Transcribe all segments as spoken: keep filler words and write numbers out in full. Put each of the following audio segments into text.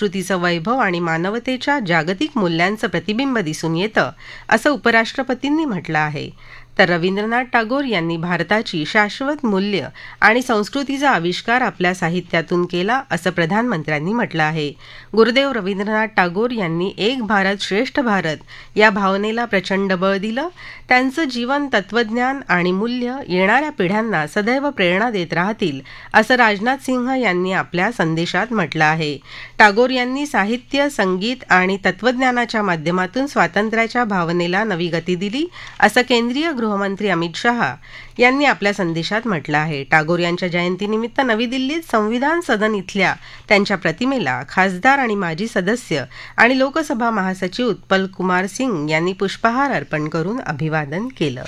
संस्कृतीचं वैभव आणि मानवतेच्या जागतिक मूल्यांचं प्रतिबिंब दिसून येतं असं उपराष्ट्रपतींनी म्हटलं आहे. तर रवींद्रनाथ टागोर यांनी भारताची शाश्वत मूल्य आणि संस्कृतीचा आविष्कार आपल्या साहित्यातून केला असं प्रधानमंत्र्यांनी म्हटलं आहे. गुरुदेव रवींद्रनाथ टागोर यांनी एक भारत श्रेष्ठ भारत या भावनेला प्रचंड बळ दिलं. त्यांचं जीवन, तत्वज्ञान आणि मूल्य येणाऱ्या पिढ्यांना सदैव प्रेरणा देत राहतील असं राजनाथ सिंह यांनी आपल्या संदेशात म्हटलं आहे. टागोर यांनी साहित्य, संगीत आणि तत्वज्ञानाच्या माध्यमातून स्वातंत्र्याच्या भावनेला नवी गती दिली असं केंद्रीय गृहमंत्री अमित शहा यांनी आपल्या संदेशात म्हटलं आहे. टागोर यांच्या जयंतीनिमित्त नवी दिल्लीत संविधान सदन इथल्या त्यांच्या प्रतिमेला खासदार आणि माजी सदस्य आणि लोकसभा महासचिव उत्पल कुमार सिंग यांनी पुष्पहार अर्पण करून अभिवादन केलं.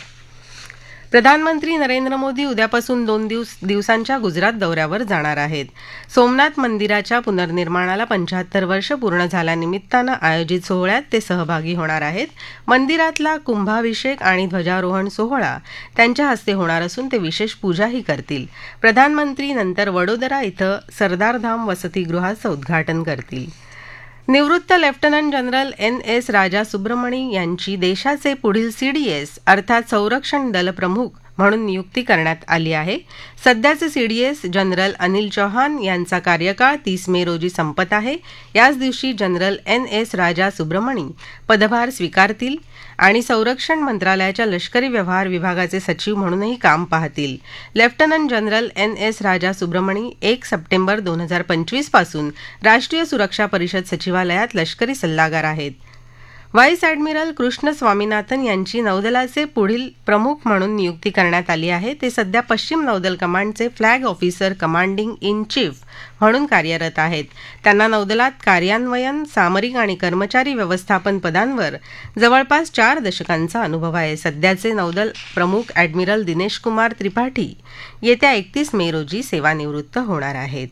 प्रधानमंत्री नरेंद्र मोदी उद्यापासून दोन दिवस दिवसांच्या गुजरात दौऱ्यावर जाणार आहेत. सोमनाथ मंदिराच्या पुनर्निर्माणाला पंच्याहत्तर वर्ष पूर्ण झाल्यानिमित्तानं आयोजित सोहळ्यात ते सहभागी होणार आहेत. मंदिरातला कुंभाभिषेक आणि ध्वजारोहण सोहळा त्यांच्या हस्ते होणार असून ते विशेष पूजाही करतील. प्रधानमंत्री नंतर वडोदरा इथं सरदारधाम वसतिगृहाचं उद्घाटन करतील. निवृत्त लेफ्टनंट जनरल एन एस राजा सुब्रमणी यांची देशाचे पुढील सीडीएस अर्थात संरक्षण दल प्रमुख म्हणून नियुक्ती करण्यात आली आहे. सध्याचे सीडीएस जनरल अनिल चौहान यांचा कार्यकाळ तीस मे रोजी संपत आहे. याच दिवशी जनरल एन एस राजा सुब्रमणी पदभार स्वीकारतील आणि संरक्षण मंत्रालयाच्या लष्करी व्यवहार विभागाचे सचिव म्हणूनही काम पाहतील. लेफ्टनंट जनरल एन एस राजा सुब्रमणी एक सप्टेंबर दोन हजार पंचवीस पासून राष्ट्रीय सुरक्षा परिषद सचिवालयात लष्करी सल्लागार आहेत. व्हाईस ॲडमिरल कृष्ण स्वामीनाथन यांची नौदलाचे पुढील प्रमुख म्हणून नियुक्ती करण्यात आली आहे. ते सध्या पश्चिम नौदल कमांडचे flag officer commanding in chief म्हणून कार्यरत आहेत. त्यांना नौदलात कार्यान्वयन, सामरिक आणि कर्मचारी व्यवस्थापन पदांवर जवळपास चार दशकांचा अनुभव आहे. सध्याचे नौदल प्रमुख ॲडमिरल दिनेश कुमार त्रिपाठी येत्या एकतीस मे रोजी सेवानिवृत्त होणार आहेत.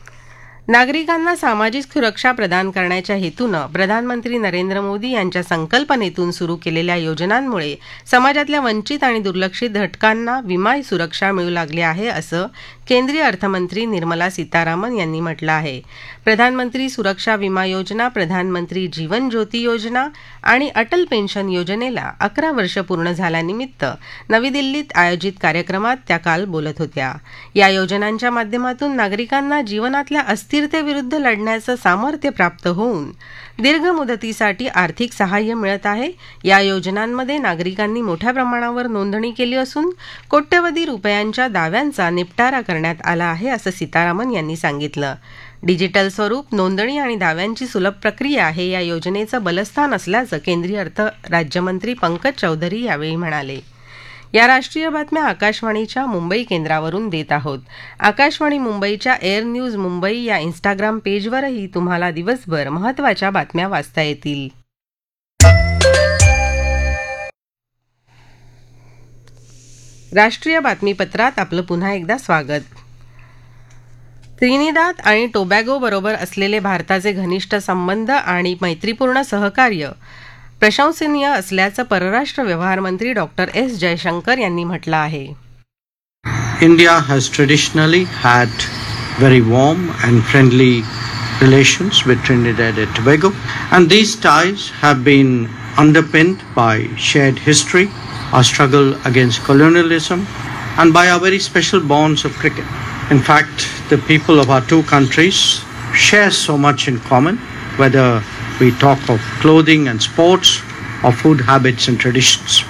नागरिकांना सामाजिक सुरक्षा प्रदान करण्याच्या हेतूनं प्रधानमंत्री नरेंद्र मोदी यांच्या संकल्पनेतून सुरू केलेल्या योजनांमुळे समाजातल्या वंचित आणि दुर्लक्षित घटकांना विमा सुरक्षा मिळू लागली आहे असं केंद्रीय अर्थमंत्री निर्मला सीतारामन यांनी म्हटलं आहे. प्रधानमंत्री सुरक्षा विमा योजना, प्रधानमंत्री जीवन ज्योती योजना आणि अटल पेन्शन योजनेला अकरा वर्ष पूर्ण झाल्यानिमित्त नवी दिल्लीत आयोजित कार्यक्रमात त्या काल बोलत होत्या. या योजनांच्या माध्यमातून नागरिकांना जीवनातल्या अस्थिरतेविरुद्ध लढण्याचं सामर्थ्य प्राप्त होऊन दीर्घ मुदतीसाठी आर्थिक सहाय्य मिळत आहे. या योजनांमध्ये नागरिकांनी मोठ्या प्रमाणावर नोंदणी केली असून कोट्यवधी रुपयांच्या दाव्यांचा निपटारा करण्यात आला आहे असं सीतारामन यांनी सांगितलं. डिजिटल स्वरूप, नोंदणी आणि दाव्यांची सुलभ प्रक्रिया हे या योजनेचं बलस्थान असल्याचं केंद्रीय अर्थ राज्यमंत्री पंकज चौधरी यावेळी म्हणाले. या राष्ट्रीय बातम्या आकाशवाणीच्या मुंबई केंद्रावरून देत आहोत. आकाशवाणी मुंबईच्या एअर न्यूज मुंबई या इन्स्टाग्राम पेजवरही तुम्हाला दिवसभर महत्त्वाच्या बातम्या वाचता येतील. राष्ट्रीय बातमीपत्रात आपलं पुन्हा एकदा स्वागत. त्रिनिदाद आणि टोबॅगो बरोबर असलेले भारताचे घनिष्ठ संबंध आणि मैत्रीपूर्ण सहकार्य प्रशंसनीय असल्याचं परराष्ट्र व्यवहार मंत्री डॉक्टर एस जयशंकर यांनी म्हटलं आहे. India has traditionally had very warm and friendly relations with Trinidad and Tobago, and these ties have been underpinned by shared history, our struggle against colonialism, and by our very special bonds of cricket. In fact, the people of our two countries share so much in common, whether we talk of clothing and sports or food habits and traditions.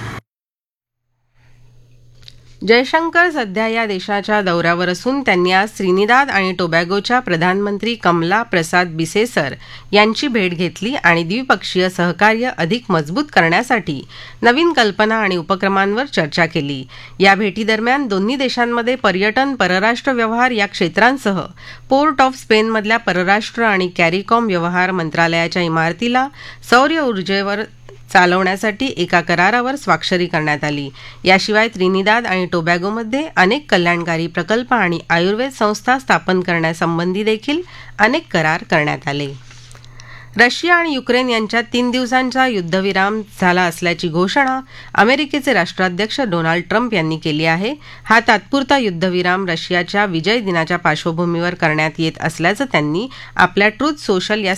Jaishankar सध्या या देशाच्या दौऱ्यावर असून त्यांनी आज Trinidad आणि टोबॅगोच्या प्रधानमंत्री कमला प्रसाद बिसेसर यांची भेट घेतली आणि द्विपक्षीय सहकार्य अधिक मजबूत करण्यासाठी नवीन कल्पना आणि उपक्रमांवर चर्चा केली. या भेटीदरम्यान दोन्ही देशांमध्ये पर्यटन, परराष्ट्र व्यवहार या क्षेत्रांसह पोर्ट ऑफ स्पेनमधल्या परराष्ट्र आणि कॅरिकॉम व्यवहार मंत्रालयाच्या इमारतीला सौर ऊर्जेवर चालवण्यासाठी एका करारावर स्वाक्षरी करण्यात आली. याशिवाय त्रिनिदाद आणि टोबॅगोमध्ये अनेक कल्याणकारी प्रकल्प आणि आयुर्वेद संस्था स्थापन करण्यासंबंधी देखील अनेक करार करण्यात आले. रशिया आणि युक्रेन यांच्यात तीन दिवसांचा युद्धविराम झाला असल्याची घोषणा अमेरिकेचे राष्ट्राध्यक्ष डोनाल्ड ट्रम्प यांनी केली आहे. हा तात्पुरता युद्धविराम रशियाच्या विजय दिनाच्या पार्श्वभूमीवर करण्यात येत असल्याचं त्यांनी आपल्या ट्रूथ सोशल या